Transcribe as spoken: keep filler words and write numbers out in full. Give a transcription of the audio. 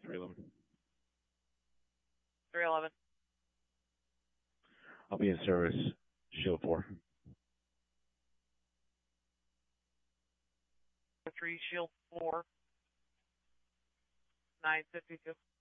three eleven. three eleven. I'll be in service, Shield four. three, Shield four. nine fifty-two.